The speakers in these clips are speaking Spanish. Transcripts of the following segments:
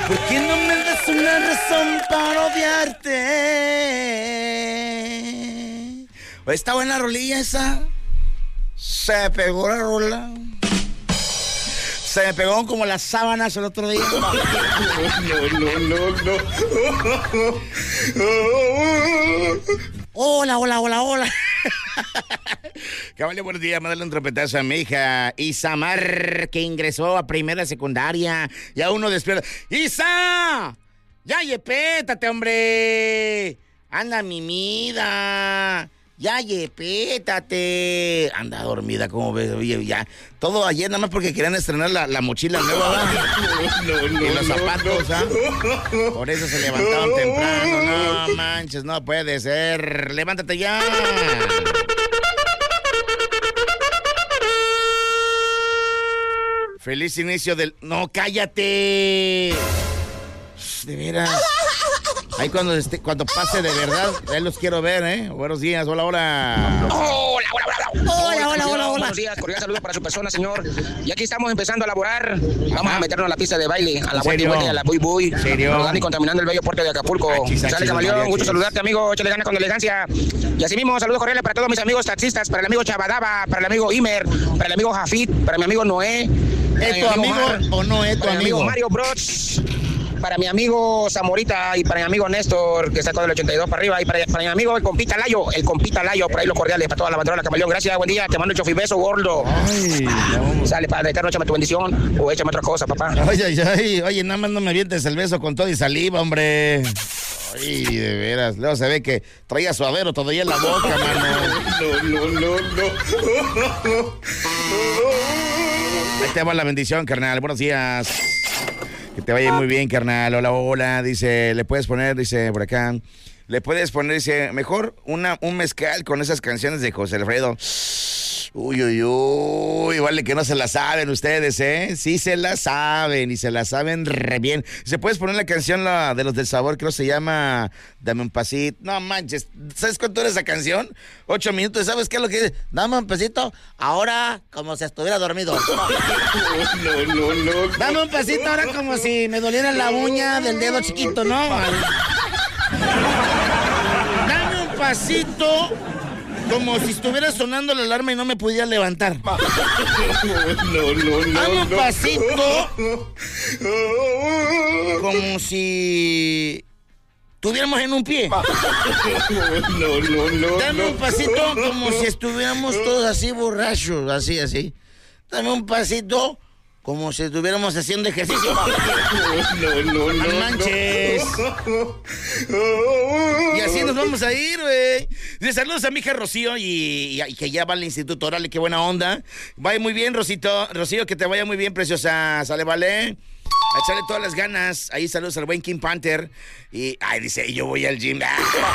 ¿Por qué no me das una razón para odiarte? ¿Está buena rolilla esa? Se pegó la rola. Se me pegó como las sábanas el otro día. No. Hola. Caballero, buenos días. Mándale un trompetazo a mi hija Isamar, que ingresó a primera secundaria. Y a uno despierta. ¡Isa! ¡Ya yepétate, hombre! ¡Anda, mimida! ¡Ya yepétate! Anda dormida, como ves. Oye, ya. Todo ayer, nada más porque querían estrenar la mochila nueva, ¿verdad? Y los zapatos, ¿ah? Por eso se levantaron temprano. No manches, no puede ser. ¡Levántate ya! Feliz inicio del... ¡No, cállate! De veras. Ahí cuando pase de verdad, ahí los quiero ver, ¿eh? Buenos días, hola. Hola. Buenos días, cordial saludo para su persona, señor. Y aquí estamos empezando a laborar. Vamos a meternos a la pista de baile, a la vuelta y vuelta y a la buy. Rodando y contaminando el bello puerto de Acapulco. Sale, camaleón, gusto saludarte, amigo. Échale ganas con elegancia. Y así mismo, saludos cordiales para todos mis amigos taxistas, para el amigo Chabadaba, para el amigo Imer, para el amigo Jafit, para mi amigo Noé. ¿Es tu amigo o no es tu amigo? Para mi amigo Mario Bros. Para mi amigo Zamorita y para mi amigo Néstor, que está con el 82 para arriba, y para mi amigo el compita Layo, por ahí los cordiales, para toda la bandera, camaleón. Gracias, buen día, te mando un chofibeso, gordo. Ay, no. Sale, padre eterno, échame tu bendición, o échame otra cosa, papá. Oye, nada más no me avientes el beso con todo y saliva, hombre. Ay, de veras, luego se ve que traía suadero todavía en la boca, mano. No. Ahí te va la bendición, carnal, buenos días. Que te vaya muy bien, carnal. Hola. Dice, le puedes poner, dice por acá. Le puedes poner, dice, mejor un mezcal con esas canciones de José Alfredo. Uy, vale que no se la saben ustedes, ¿eh? Sí se la saben y se la saben re bien. ¿Se puedes poner la canción de los del sabor? Creo que se llama Dame un pasito. No manches, ¿sabes cuánto era esa canción? 8 minutos, ¿sabes qué es lo que dice? Dame un pasito, ahora como si estuviera dormido. No. Dame un pasito ahora como si me doliera la uña del dedo chiquito, ¿no? Dame un pasito como si estuviera sonando la alarma y no me pudiera levantar. Dame un pasito como si estuviéramos en un pie. Dame un pasito como si estuviéramos todos así borrachos, así. Dame un pasito como si estuviéramos haciendo ejercicio. No manches. Y así nos vamos a ir, güey. Saludos a mi hija Rocío y que ya va al instituto. Órale, qué buena onda. Vaya muy bien, Rocío, que te vaya muy bien, preciosa. Sale, vale. A echarle todas las ganas. Ahí saludos al buen King Panther. Y, dice, yo voy al gym.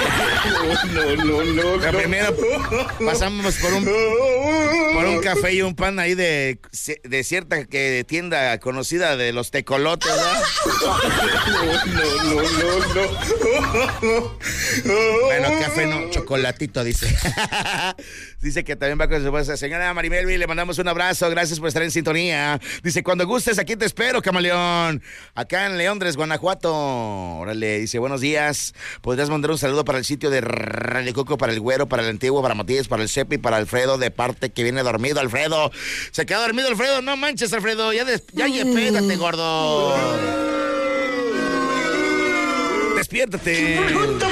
No. Primero pasamos por un café y un pan ahí de cierta tienda conocida de los tecolotes, ¿verdad? No. Bueno, café no, chocolatito, dice. Dice que también va con su esposa. Señora Marimelvi, le mandamos un abrazo. Gracias por estar en sintonía. Dice, cuando gustes, aquí te espero, camaleón. Acá en Leondres, Guanajuato. Órale, dice, buenos días. ¿Podrías mandar un saludo para el sitio de Radio Coco, para el Güero, para el Antiguo, para Matías, para el Cepi, para Alfredo, de parte que viene dormido, Alfredo? ¿Se quedó dormido, Alfredo? No manches, Alfredo. Ya espérate, gordo. Despiértate.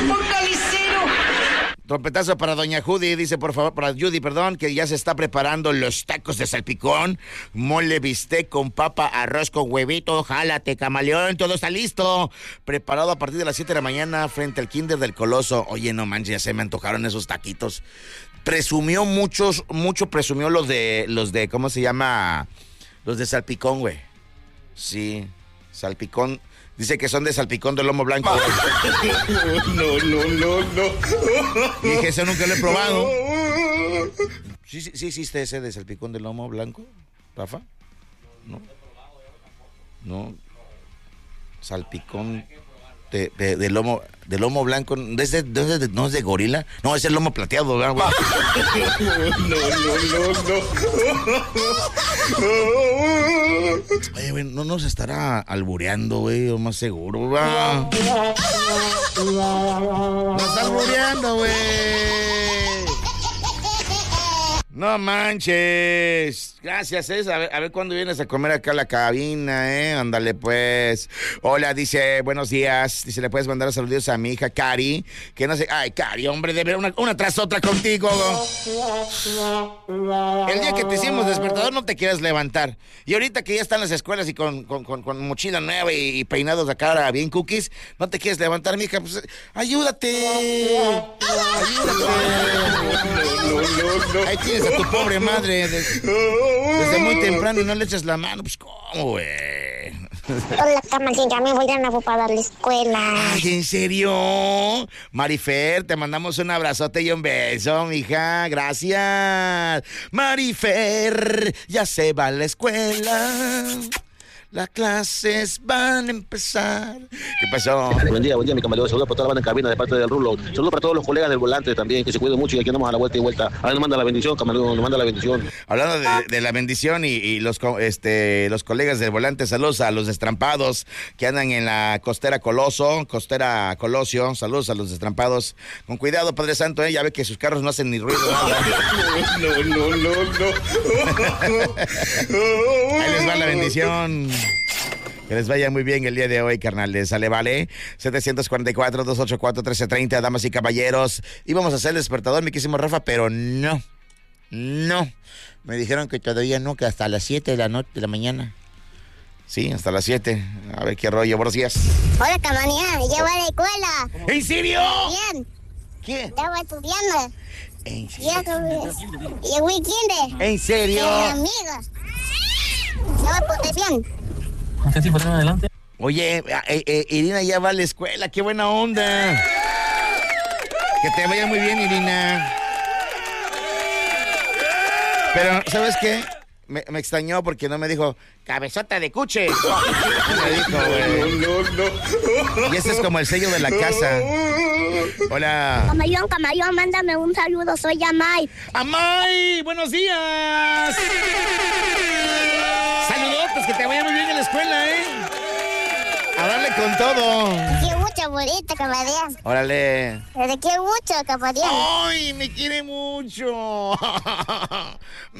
Trompetazo para doña Judy, dice por favor, para Judy, perdón, que ya se está preparando los tacos de salpicón, mole bistec con papa, arroz con huevito, jálate, camaleón, todo está listo. Preparado a partir de las 7 de la mañana frente al Kinder del Coloso. Oye, no manches, ya se me antojaron esos taquitos. Presumió mucho presumió los de, ¿cómo se llama? Los de salpicón, güey. Sí, salpicón. Dice que son de salpicón de lomo blanco. No. Dije, eso nunca lo he probado. ¿Sí existe ese de salpicón de lomo blanco, Rafa? No. Salpicón. de lomo blanco. ¿No es de gorila? No, es el lomo plateado, ¿verdad, güey? No. Oye, güey, no nos estará albureando, güey, o más seguro, ¿verdad? Nos está albureando, güey. No manches. Gracias, a ver cuándo vienes a comer acá a la cabina, Ándale, pues. Hola, dice, buenos días. Dice, ¿le puedes mandar saludos a mi hija, Cari? Que no sé... Ay, Cari, hombre, de ver una tras otra contigo. El día que te hicimos despertador no te quieres levantar. Y ahorita que ya están las escuelas y con mochila nueva y peinados acá ahora bien cookies, no te quieres levantar, mija. Pues, ayúdate. No. Ahí tienes a tu pobre madre desde muy temprano y no le echas la mano. Pues, ¿cómo, güey? Hola, Camarín, ya me voy a Nuevo para la escuela. Ay, ¿en serio? Marifer, te mandamos un abrazote y un beso, mija. Gracias. Marifer, ya se va a la escuela. Las clases van a empezar. ¿Qué pasó? Buen día, mi camarero. Saludos para toda la banda en cabina de parte del Rulo. Saludos para todos los colegas del volante también, que se cuiden mucho y aquí andamos a la vuelta y vuelta. Ahora nos manda la bendición, camarero, nos manda la bendición. Hablando de la bendición y los colegas del volante, saludos a los destrampados que andan en la costera Colosio. Saludos a los destrampados. Con cuidado, Padre Santo, ya ve que sus carros no hacen ni ruido, nada. No. Ahí les va la bendición. Que les vaya muy bien el día de hoy, carnales. Sale, vale. 744-284-1330, damas y caballeros. Íbamos a hacer el despertador, mi quísimo Rafa, pero no. Me dijeron que todavía no, que hasta las 7 de la mañana. Sí, hasta las 7. A ver qué rollo. Buenos días. Hola, Camanía. Ya voy a la escuela. ¿En serio? Bien. ¿Qué? Ya voy estudiando. ¿En serio? Ya voy kinder. ¿En serio? Amigos. Ya voy por bien. ¿Qué por adelante? Oye, Irina ya va a la escuela. ¡Qué buena onda! Que te vaya muy bien, Irina. Pero, ¿sabes qué? Me extrañó porque no me dijo cabezota de cuche. No me dijo, güey. No. Y ese es como el sello de la casa. Hola. Camarón, mándame un saludo. Soy Amay. ¡Amay! ¡Buenos días! Saludotes, que te vaya muy bien en la escuela, A darle con todo. Te quiero mucho, bonita, camarón. Órale. Te quiero mucho, camarón. ¡Ay, me quiere mucho!